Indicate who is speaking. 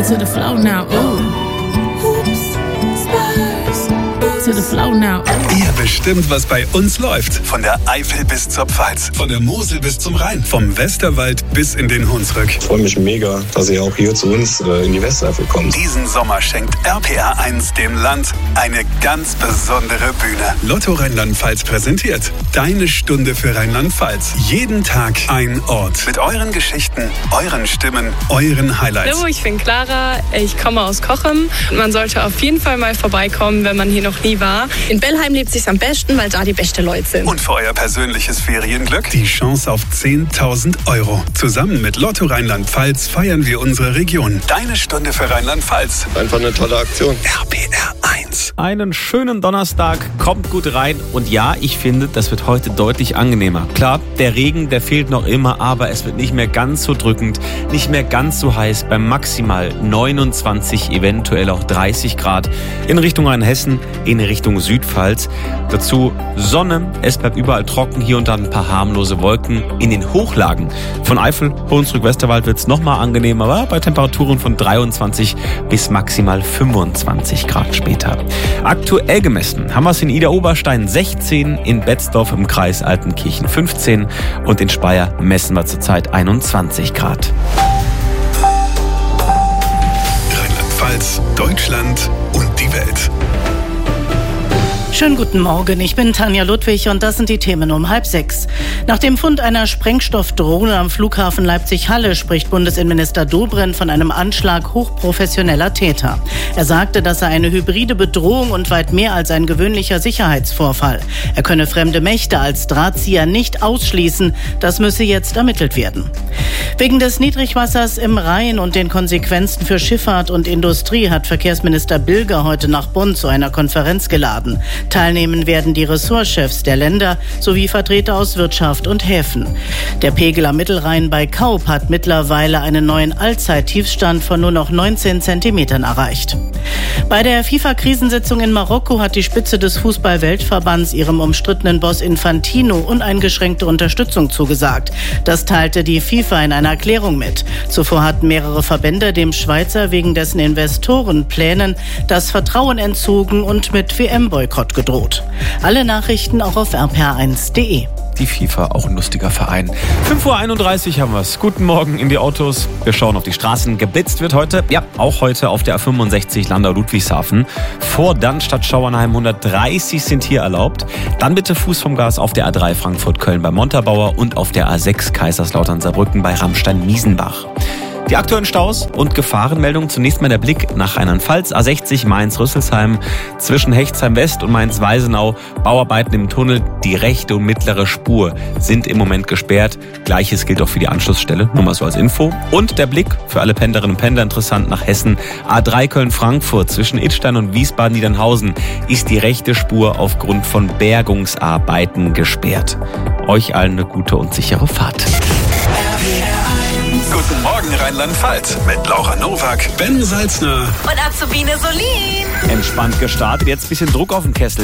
Speaker 1: it to the flow now. Ooh. To the flow now.
Speaker 2: Ihr bestimmt, was bei uns läuft. Von der Eifel bis zur Pfalz, von der Mosel bis zum Rhein, vom Westerwald bis in den Hunsrück.
Speaker 3: Ich freue mich mega, dass ihr auch hier zu uns in die Westeifel kommt.
Speaker 2: Diesen Sommer schenkt RPR 1 dem Land eine ganz besondere Bühne. Lotto Rheinland-Pfalz präsentiert Deine Stunde für Rheinland-Pfalz. Jeden Tag ein Ort. Mit euren Geschichten, euren Stimmen, euren Highlights.
Speaker 4: Hallo, ich bin Clara, ich komme aus Cochem. Man sollte auf jeden Fall mal vorbeikommen, wenn man hier noch nie war.
Speaker 5: In Bellheim lebt es sich am besten, weil da die besten Leute sind.
Speaker 2: Und für euer persönliches Ferienglück die Chance auf 10.000 €. Zusammen mit Lotto Rheinland-Pfalz feiern wir unsere Region. Deine Stunde für Rheinland-Pfalz.
Speaker 3: Einfach eine tolle Aktion.
Speaker 2: RPR 1.
Speaker 6: Einen schönen Donnerstag, kommt gut rein und ja, ich finde, das wird heute deutlich angenehmer. Klar, der Regen, der fehlt noch immer, aber es wird nicht mehr ganz so drückend, nicht mehr ganz so heiß, bei maximal 29, eventuell auch 30 Grad in Richtung Rheinhessen, in Richtung Südpfalz. Dazu Sonne, es bleibt überall trocken, hier und da ein paar harmlose Wolken. In den Hochlagen von Eifel, Hunsrück, Westerwald wird es nochmal angenehmer, aber bei Temperaturen von 23 bis maximal 25 Grad später. Aktuell gemessen haben wir es in Idar-Oberstein 16, in Betzdorf im Kreis Altenkirchen 15 und in Speyer messen wir zurzeit 21 Grad.
Speaker 2: Rheinland-Pfalz, Deutschland und die Welt.
Speaker 7: Schönen guten Morgen, ich bin Tanja Ludwig und das sind die Themen um 5:30. Nach dem Fund einer Sprengstoffdrohne am Flughafen Leipzig-Halle spricht Bundesinnenminister Dobrindt von einem Anschlag hochprofessioneller Täter. Er sagte, das sei eine hybride Bedrohung und weit mehr als ein gewöhnlicher Sicherheitsvorfall. Er könne fremde Mächte als Drahtzieher nicht ausschließen, das müsse jetzt ermittelt werden. Wegen des Niedrigwassers im Rhein und den Konsequenzen für Schifffahrt und Industrie hat Verkehrsminister Bilger heute nach Bonn zu einer Konferenz geladen. Teilnehmen werden die Ressortchefs der Länder sowie Vertreter aus Wirtschaft und Häfen. Der Pegel am Mittelrhein bei Kaup hat mittlerweile einen neuen Allzeittiefstand von nur noch 19 Zentimetern erreicht. Bei der FIFA-Krisensitzung in Marokko hat die Spitze des Fußball-Weltverbands ihrem umstrittenen Boss Infantino uneingeschränkte Unterstützung zugesagt. Das teilte die FIFA in einer Erklärung mit. Zuvor hatten mehrere Verbände dem Schweizer wegen dessen Investorenplänen das Vertrauen entzogen und mit WM-Boykott gedroht. Alle Nachrichten auch auf rpr1.de.
Speaker 6: Die FIFA, auch ein lustiger Verein. 5:31 Uhr haben wir es. Guten Morgen in die Autos. Wir schauen auf die Straßen. Geblitzt wird heute, ja, auch heute auf der A65 Landau-Ludwigshafen. Vor Dannstatt-Schauernheim 130 sind hier erlaubt. Dann bitte Fuß vom Gas auf der A3 Frankfurt-Köln bei Montabaur und auf der A6 Kaiserslautern-Saarbrücken bei Ramstein-Miesenbach. Die aktuellen Staus und Gefahrenmeldungen. Zunächst mal der Blick nach Rheinland-Pfalz. A60 Mainz-Rüsselsheim zwischen Hechtsheim-West und Mainz-Weisenau. Bauarbeiten im Tunnel. Die rechte und mittlere Spur sind im Moment gesperrt. Gleiches gilt auch für die Anschlussstelle. Nur mal so als Info. Und der Blick für alle Pendlerinnen und Pendler interessant nach Hessen. A3 Köln-Frankfurt zwischen Idstein und Wiesbaden-Niedernhausen ist die rechte Spur aufgrund von Bergungsarbeiten gesperrt. Euch allen eine gute und sichere Fahrt.
Speaker 2: Guten Morgen Rheinland-Pfalz mit Laura Nowak, Ben Salzner
Speaker 5: Und Azubine Solin.
Speaker 6: Entspannt gestartet, jetzt ein bisschen Druck auf den Kessel.